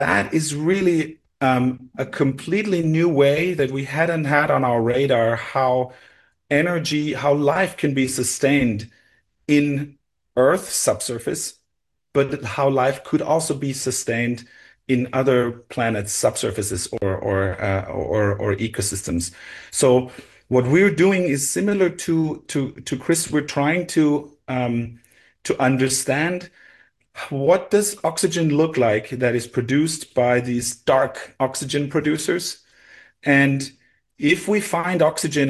that is really a completely new way that we hadn't had on our radar how energy, how life can be sustained in Earth's subsurface, but how life could also be sustained in other planets' subsurfaces or ecosystems. So what we're doing is similar to Chris. We're trying to understand what does oxygen look like that is produced by these dark oxygen producers, and if we find oxygen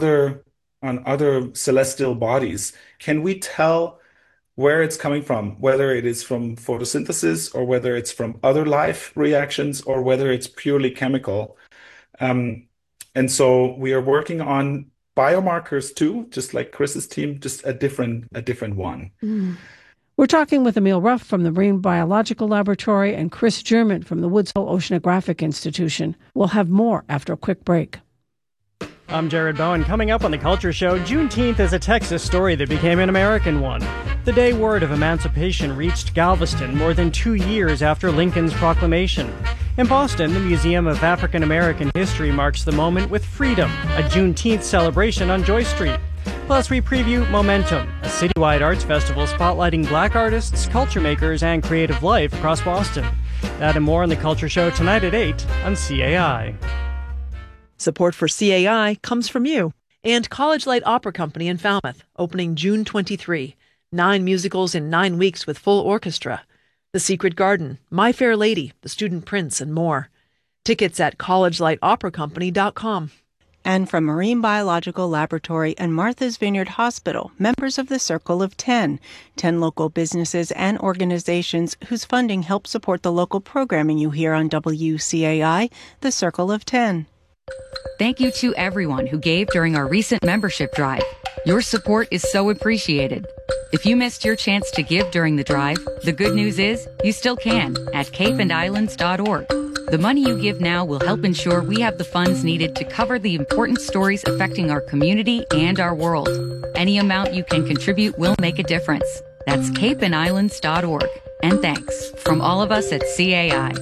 on other celestial bodies, can we tell where it's coming from, whether it is from photosynthesis or whether it's from other life reactions or whether it's purely chemical? Um, and so we are working on biomarkers too, just like Chris's team, just a different one. Mm. We're talking with Emil Ruff from the Marine Biological Laboratory and Chris German from the Woods Hole Oceanographic Institution. We'll have more after a quick break. I'm Jared Bowen. Coming up on The Culture Show, Juneteenth is a Texas story that became an American one. The day word of emancipation reached Galveston more than 2 years after Lincoln's proclamation. In Boston, the Museum of African American History marks the moment with Freedom, a Juneteenth celebration on Joy Street. Plus, we preview Momentum, a citywide arts festival spotlighting Black artists, culture makers, and creative life across Boston. That and more on The Culture Show tonight at 8 on CAI. Support for CAI comes from you and College Light Opera Company in Falmouth, opening June 23. 9 musicals in 9 weeks with full orchestra. The Secret Garden, My Fair Lady, The Student Prince, and more. Tickets at collegelightoperacompany.com. And from Marine Biological Laboratory and Martha's Vineyard Hospital, members of the Circle of 10, 10 local businesses and organizations whose funding helps support the local programming you hear on WCAI, the Circle of 10. Thank you to everyone who gave during our recent membership drive. Your support is so appreciated. If you missed your chance to give during the drive, the good news is you still can at capeandislands.org. The money you give now will help ensure we have the funds needed to cover the important stories affecting our community and our world. Any amount you can contribute will make a difference. That's capeandislands.org. And thanks from all of us at CAI.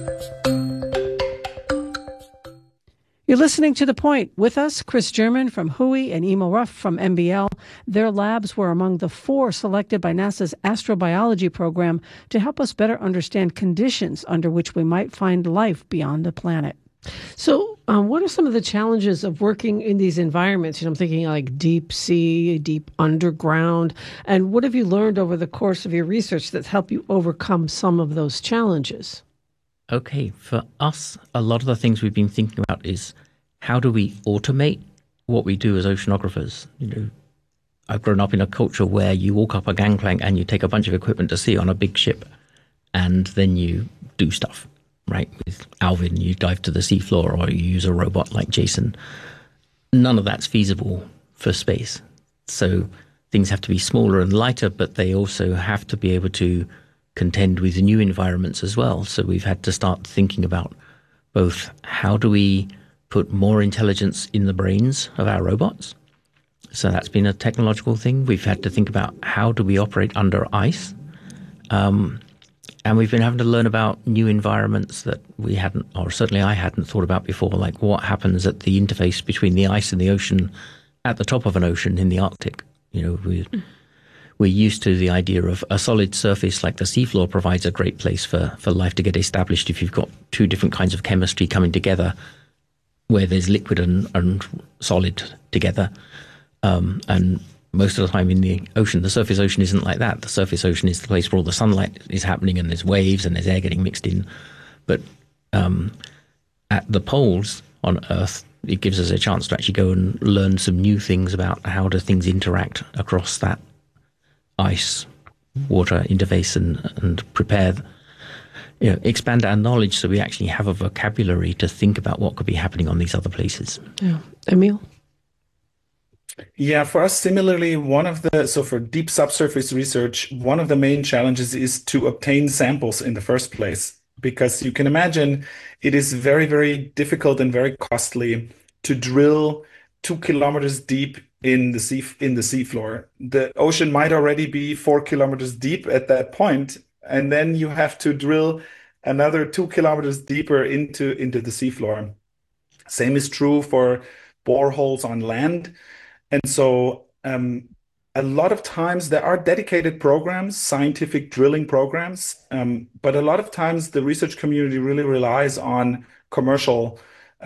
You're listening to The Point. With us, Chris German from WHOI and Emil Ruff from MBL. Their labs were among the 4 selected by NASA's astrobiology program to help us better understand conditions under which we might find life beyond the planet. So what are some of the challenges of working in these environments? I'm thinking like deep sea, deep underground. And what have you learned over the course of your research that's helped you overcome some of those challenges? Okay, for us, a lot of the things we've been thinking about is how do we automate what we do as oceanographers? I've grown up in a culture where you walk up a gangplank and you take a bunch of equipment to sea on a big ship, and then you do stuff, right? With Alvin, you dive to the seafloor, or you use a robot like Jason. None of that's feasible for space. So things have to be smaller and lighter, but they also have to be able to contend with new environments as well. So we've had to start thinking about both how do we put more intelligence in the brains of our robots. So that's been a technological thing. We've had to think about how do we operate under ice. And we've been having to learn about new environments that we hadn't, or certainly I hadn't thought about before, like what happens at the interface between the ice and the ocean at the top of an ocean in the Arctic. We're used to the idea of a solid surface like the seafloor provides a great place for life to get established if you've got 2 different kinds of chemistry coming together where there's liquid and solid together. And most of the time in the ocean, the surface ocean isn't like that. The surface ocean is the place where all the sunlight is happening and there's waves and there's air getting mixed in. But at the poles on Earth, it gives us a chance to actually go and learn some new things about how do things interact across that ice water interface and prepare, expand our knowledge so we actually have a vocabulary to think about what could be happening on these other places. Yeah. Emil? Yeah, for us, similarly, so for deep subsurface research, one of the main challenges is to obtain samples in the first place, because you can imagine it is very, very difficult and very costly to drill 2 kilometers deep in the seafloor. The ocean might already be 4 kilometers deep at that point, and then you have to drill another 2 kilometers deeper into the seafloor. Same is true for boreholes on land. And so a lot of times there are dedicated programs, scientific drilling programs, but a lot of times the research community really relies on commercial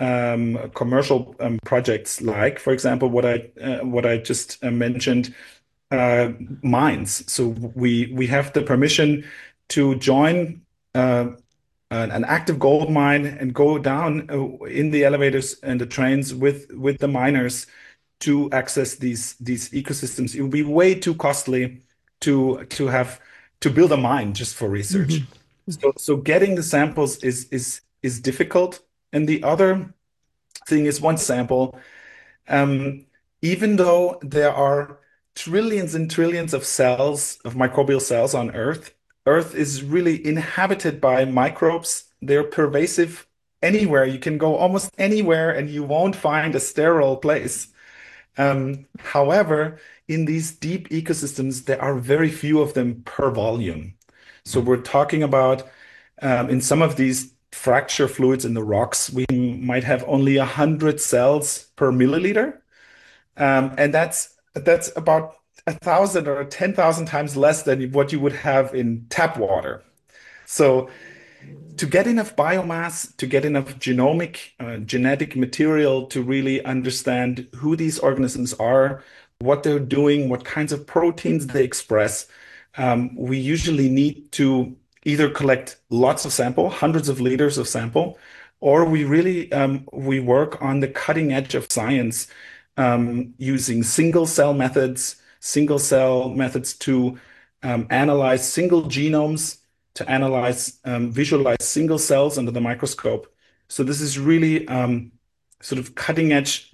projects, like, for example, what I just mentioned, mines. So we have the permission to join an active gold mine and go down in the elevators and the trains with the miners to access these ecosystems. It would be way too costly to build a mine just for research. So getting the samples is difficult. And the other thing is, one sample, even though there are trillions and trillions of cells, of microbial cells on Earth, Earth is really inhabited by microbes. They're pervasive anywhere. You can go almost anywhere and you won't find a sterile place. However, in these deep ecosystems, there are very few of them per volume. So we're talking about, in some of these fracture fluids in the rocks, we might have only 100 cells per milliliter. And that's about 1,000 or 10,000 times less than what you would have in tap water. So to get enough biomass, to get enough genetic material to really understand who these organisms are, what they're doing, what kinds of proteins they express, we usually need to either collect lots of sample, hundreds of liters of sample, or we work on the cutting edge of science, using single cell methods to analyze single genomes, to analyze, visualize single cells under the microscope. So this is really sort of cutting edge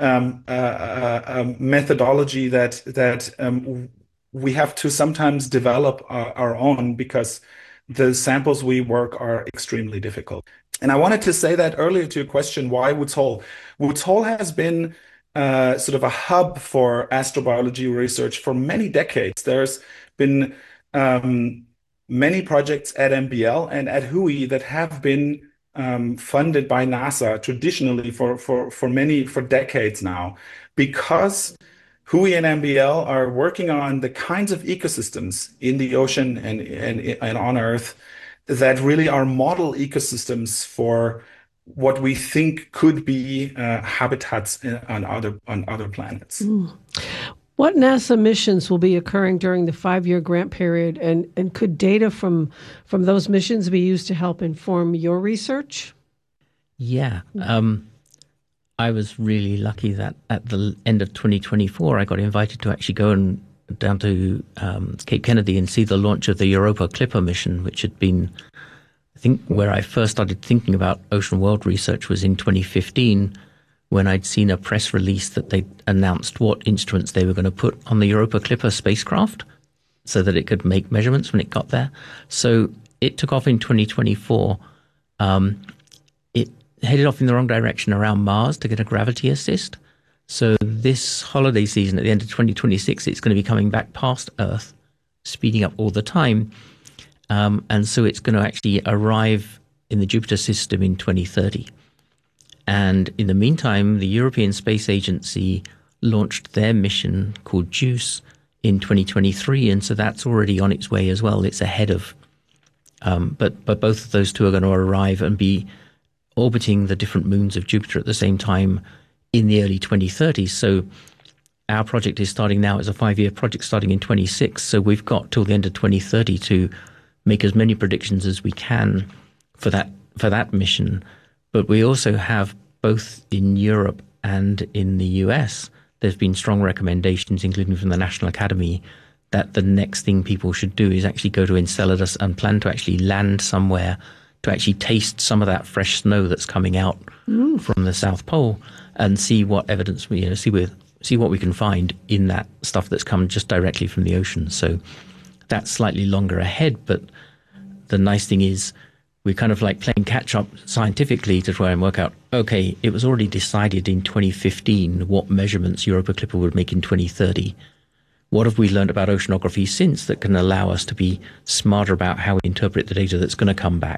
methodology that we have to sometimes develop our own, because the samples we work are extremely difficult. And I wanted to say that earlier to your question, why Woods Hole? Woods Hole has been sort of a hub for astrobiology research for many decades. There's been many projects at MBL and at WHOI that have been funded by NASA traditionally for decades now, because WHOI and MBL are working on the kinds of ecosystems in the ocean and on Earth that really are model ecosystems for what we think could be habitats on other planets. What NASA missions will be occurring during the 5-year grant period, and could data from those missions be used to help inform your research? Yeah. I was really lucky that at the end of 2024, I got invited to actually go down to Cape Kennedy and see the launch of the Europa Clipper mission, which had been, I think, where I first started thinking about ocean world research was in 2015, when I'd seen a press release that they announced what instruments they were going to put on the Europa Clipper spacecraft so that it could make measurements when it got there. So it took off in 2024. It headed off in the wrong direction around Mars to get a gravity assist. So this holiday season at the end of 2026, it's going to be coming back past Earth, speeding up all the time. And so it's going to actually arrive in the Jupiter system in 2030. And in the meantime, the European Space Agency launched their mission called JUICE in 2023. And so that's already on its way as well. It's ahead of, but both of those two are going to arrive and be orbiting the different moons of Jupiter at the same time in the early 2030s. So our project is starting now as a 5-year project starting in 26. So we've got till the end of 2030 to make as many predictions as we can for that mission. But we also have, both in Europe and in the US, there's been strong recommendations, including from the National Academy, that the next thing people should do is actually go to Enceladus and plan to actually land somewhere to actually taste some of that fresh snow that's coming out from the South Pole and see what evidence see what we can find in that stuff that's come just directly from the ocean. So that's slightly longer ahead, but the nice thing is we're kind of like playing catch up scientifically to try and work out, okay, it was already decided in 2015 what measurements Europa Clipper would make in 2030. What have we learned about oceanography since that can allow us to be smarter about how we interpret the data that's going to come back?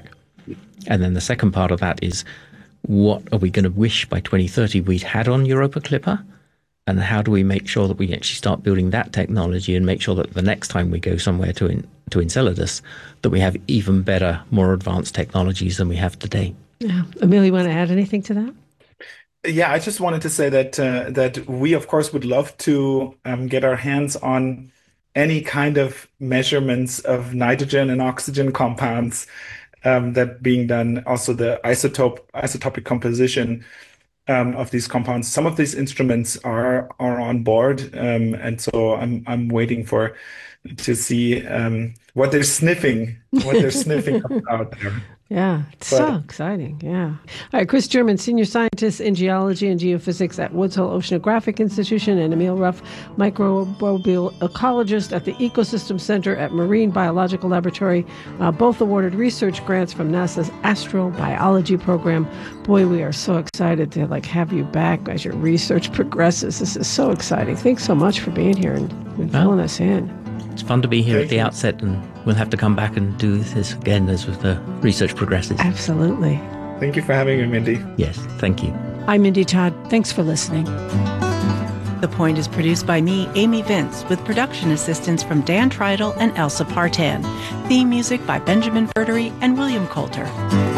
And then the second part of that is, what are we going to wish by 2030 we'd had on Europa Clipper? And how do we make sure that we actually start building that technology and make sure that the next time we go somewhere to Enceladus, that we have even better, more advanced technologies than we have today? Yeah. Emil, you want to add anything to that? Yeah, I just wanted to say that we, of course, would love to get our hands on any kind of measurements of nitrogen and oxygen compounds that being done, also the isotopic composition of these compounds. Some of these instruments are on board, and so I'm waiting to see what they're sniffing out there. Yeah, it's so exciting. Yeah. All right, Chris German, Senior Scientist in Geology and Geophysics at Woods Hole Oceanographic Institution, and Emil Ruff, Microbial Ecologist at the Ecosystem Center at Marine Biological Laboratory, both awarded research grants from NASA's Astrobiology program. Boy, we are so excited to have you back as your research progresses. This is so exciting. Thanks so much for being here and filling us in. It's fun to be here at the outset, and we'll have to come back and do this again as the research progresses. Absolutely. Thank you for having me, Mindy. Yes, thank you. I'm Mindy Todd. Thanks for listening. The Point is produced by me, Amy Vince, with production assistance from Dan Treidel and Elsa Partan. Theme music by Benjamin Verdery and William Coulter.